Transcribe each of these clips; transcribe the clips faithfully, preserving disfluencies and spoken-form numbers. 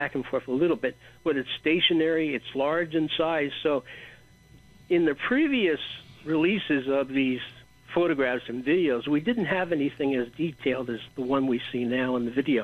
back and forth a little bit, but it's stationary, it's large in size. So in the previous releases of these photographs and videos, we didn't have anything as detailed as the one we see now in the video.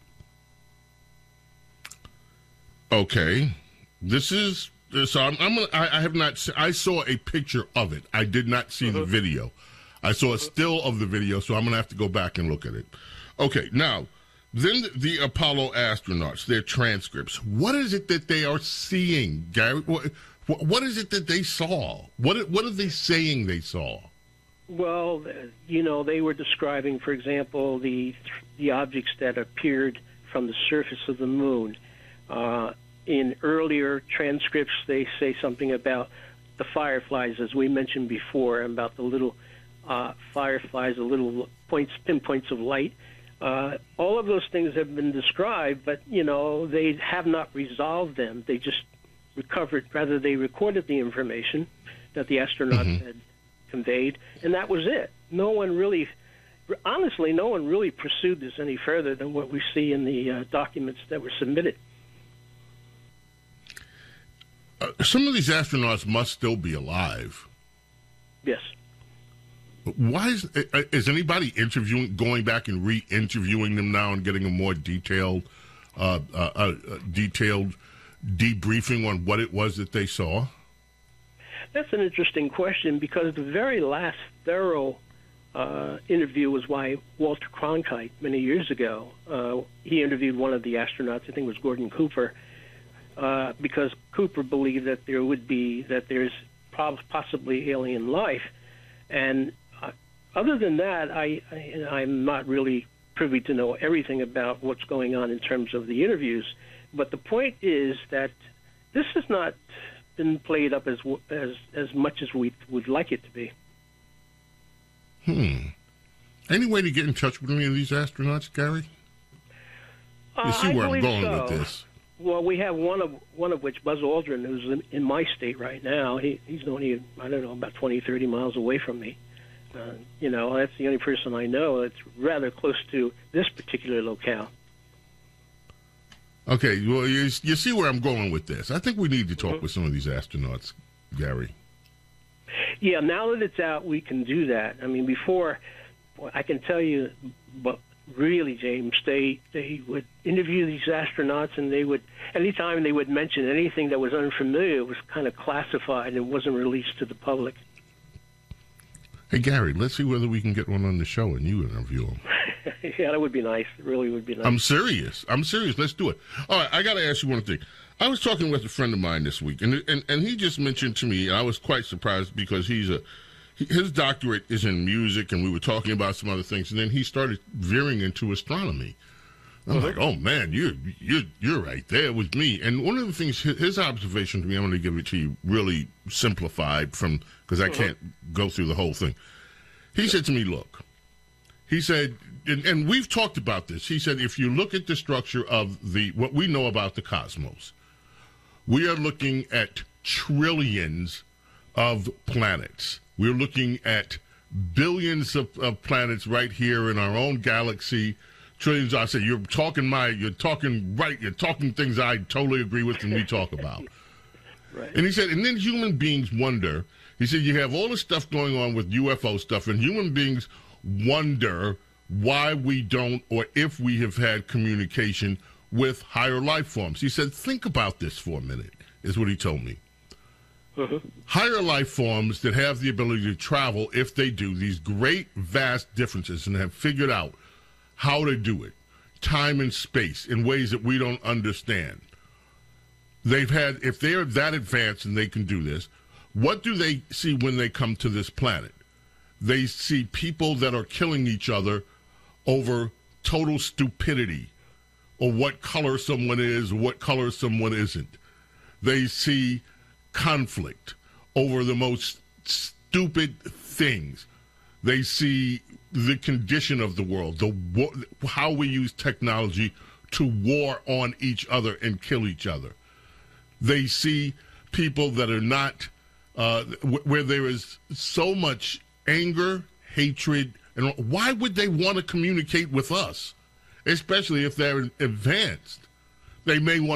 Okay. This is, so I'm, I'm gonna, I, I have not, se- I saw a picture of it. I did not see mm-hmm. the video. I saw a still of the video, so I'm going to have to go back and look at it. Okay, now, then the, the Apollo astronauts, their transcripts, what is it that they are seeing, Gary? What, what, what is it that they saw? What, what are they saying they saw? Well, you know, they were describing, for example, the the objects that appeared from the surface of the moon. Uh, in earlier transcripts, they say something about the fireflies, as we mentioned before, about the little uh, fireflies, the little points, pinpoints of light. Uh, all of those things have been described, but, you know, they have not resolved them. They just recovered, rather they recorded the information that the astronauts mm-hmm. had conveyed, and that was it. No one really, honestly, no one really pursued this any further than what we see in the uh, documents that were submitted. Uh, some of these astronauts must still be alive. Yes. Why is is anybody interviewing, going back and re-interviewing them now and getting a more detailed, uh, uh, uh, detailed debriefing on what it was that they saw? That's an interesting question, because the very last thorough uh, interview was by Walter Cronkite many years ago. Uh, he interviewed one of the astronauts, I think it was Gordon Cooper, uh, because Cooper believed that there would be, that there's possibly alien life. And uh, other than that, I, I, I'm not really privy to know everything about what's going on in terms of the interviews. But the point is that this has not been played up as as as much as we would like it to be. Hmm. Any way to get in touch with any of these astronauts, Gary? You Uh, see I where I'm believe going so. with this. Well, we have one of one of which, Buzz Aldrin, who's in, in my state right now. He he's only, I don't know, about twenty, thirty miles away from me. Uh, you know, that's the only person I know that's rather close to this particular locale. Okay, well, you, you see where I'm going with this. I think we need to talk Mm-hmm. with some of these astronauts, Gary. Yeah, now that it's out, we can do that. I mean, before, well, I can tell you, but really, James, they they would interview these astronauts, and they would, anytime they would mention anything that was unfamiliar, it was kind of classified and wasn't released to the public. Hey, Gary, let's see whether we can get one on the show and you interview him. Yeah, that would be nice. It really would be nice. I'm serious. I'm serious. Let's do it. All right, I got to ask you one thing. I was talking with a friend of mine this week, and and, and he just mentioned to me, and I was quite surprised because he's a his doctorate is in music, and we were talking about some other things, and then he started veering into astronomy. I'm uh-huh. like, oh man, you're you're you're right there with me. And one of the things, his observation to me, I'm going to give it to you really simplified from because I uh-huh. can't go through the whole thing. He yeah. said to me, look, he said, and, and we've talked about this. He said, if you look at the structure of the what we know about the cosmos, we are looking at trillions of planets. We're looking at billions of, of planets right here in our own galaxy. Trillions. I said, you're talking my, you're talking right, you're talking things I totally agree with and we talk about. Right. And he said, and then human beings wonder, he said, you have all this stuff going on with U F O stuff, and human beings wonder why we don't, or if we have had communication with higher life forms. He said, think about this for a minute, is what he told me. Uh-huh. Higher life forms that have the ability to travel, if they do, these great, vast differences, and have figured out how to do it, time and space, in ways that we don't understand. They've had, if they're that advanced and they can do this, what do they see when they come to this planet? They see people that are killing each other over total stupidity, or what color someone is, or what color someone isn't. They see conflict over the most stupid things. They see the condition of the world, the how we use technology to war on each other and kill each other. They see people that are not, uh, where there is so much anger, hatred, and why would they want to communicate with us, especially if they're advanced? they may want